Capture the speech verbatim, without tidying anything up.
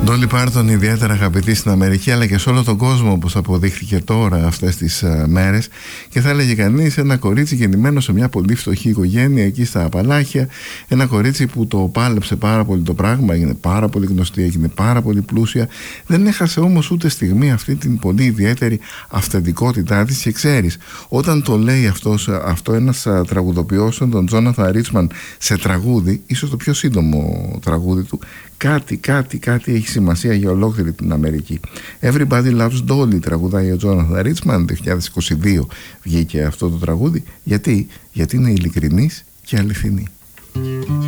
Ντόλι Πάρτον, ιδιαίτερα αγαπητή στην Αμερική αλλά και σε όλο τον κόσμο, όπως αποδείχθηκε τώρα αυτές τις uh, μέρες, και θα έλεγε κανείς ένα κορίτσι γεννημένο σε μια πολύ φτωχή οικογένεια εκεί στα Απαλάχια, ένα κορίτσι που το πάλεψε πάρα πολύ το πράγμα, έγινε πάρα πολύ γνωστή, έγινε πάρα πολύ πλούσια, δεν έχασε όμως ούτε στιγμή αυτή την πολύ ιδιαίτερη αυθεντικότητά της. Και ξέρεις, όταν το λέει αυτός, αυτό ένας uh, τραγουδοποιός, τον Τζόναθαν Ρίτσμαν, σε τραγούδι, ίσως το πιο σύντομο τραγούδι του, κάτι, κάτι, κάτι έχει σημασία για ολόκληρη την Αμερική. Everybody Loves Dolly τραγουδάει ο Τζόναθαν Ρίτσμαν, το είκοσι είκοσι δύο βγήκε αυτό το τραγούδι. Γιατί, Γιατί είναι ειλικρινής και αληθινή.